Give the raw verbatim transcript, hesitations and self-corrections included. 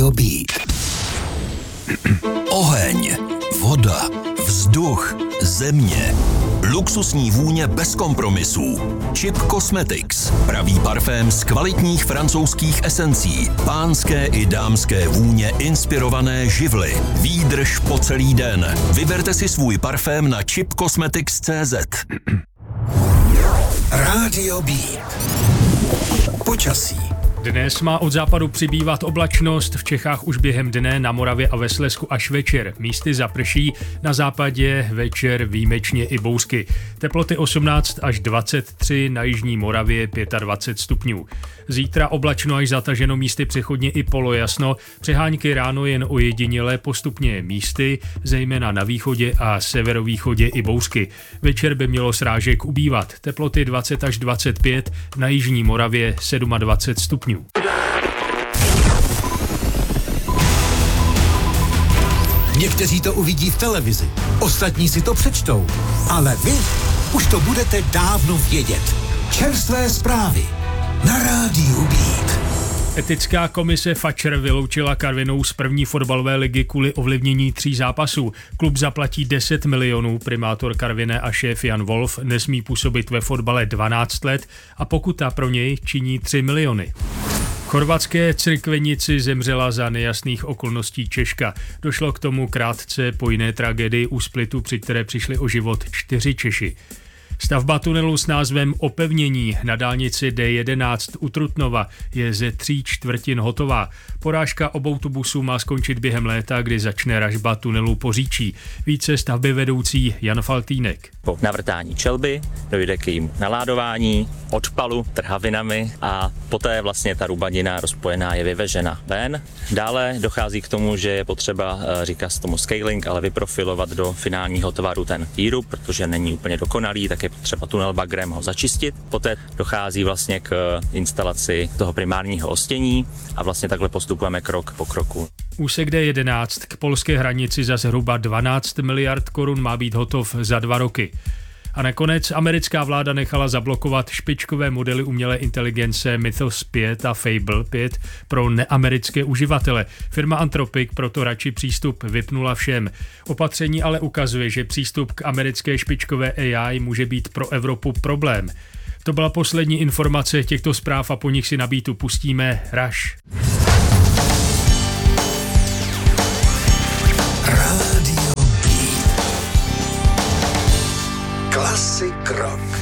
Rádio Beat. Oheň, voda, vzduch, země. Luxusní vůně bez kompromisů. Chip Cosmetics. Pravý parfém z kvalitních francouzských esencí. Pánské i dámské vůně inspirované živly. Výdrž po celý den. Vyberte si svůj parfém na chip cosmetics tečka cé zet. Rádio Beat. Počasí. Dnes má od západu přibývat oblačnost, v Čechách už během dne, na Moravě a ve Slezsku až večer. Místy zaprší, na západě večer výjimečně i bouřky. Teploty osmnáct až dvacet tři, na jižní Moravě dvacet pět stupňů. Zítra oblačno až zataženo, místy přechodně i polojasno, přehánky ráno jen ojediněle, postupně místy, zejména na východě a severovýchodě i bouřky. Večer by mělo srážek ubývat, teploty dvacet až dvacet pět, na jižní Moravě dvacet sedm stupňů. Někteří to uvidí v televizi, ostatní si to přečtou, ale vy už to budete dávno vědět. Čerstvé zprávy na Rádiu Beat. Etická komise Fatscher vyloučila Karvinou z první fotbalové ligy kvůli ovlivnění tří zápasů. Klub zaplatí deset milionů, primátor Karviné a šéf Jan Wolf nesmí působit ve fotbale dvanáct let a pokuta pro něj činí tři miliony. Chorvatské Crikvenici zemřela za nejasných okolností Češka. Došlo k tomu krátce po jiné tragédii u Splitu, při které přišli o život čtyři Češi. Stavba tunelu s názvem Opevnění na dálnici D jedenáct u Trutnova je ze tří čtvrtin hotová. Porážka obou tubusů má skončit během léta, kdy začne ražba tunelu Poříčí. Více stavby vedoucí Jan Faltýnek. Po navrtání čelby dojde k jejím naládování, odpalu trhavinami a poté vlastně ta rubanina rozpojená je vyvežena ven. Dále dochází k tomu, že je potřeba, říká se tomu scaling, ale vyprofilovat do finálního tvaru ten výrub, protože není úplně dokonalý, tak je potřeba tunel bagrem ho začistit. Poté dochází vlastně k instalaci toho primárního ostění a vlastně takhle postupujeme krok po kroku. Úsek D jedenáct k polské hranici za zhruba dvanáct miliard korun má být hotov za dva roky. A nakonec americká vláda nechala zablokovat špičkové modely umělé inteligence Mythos pět a Fable pět pro neamerické uživatele. Firma Anthropic proto radši přístup vypnula všem. Opatření ale ukazuje, že přístup k americké špičkové A I může být pro Evropu problém. To byla poslední informace těchto zpráv a po nich si na beatu pustíme Rush. Rádio Beat. Klasik rock.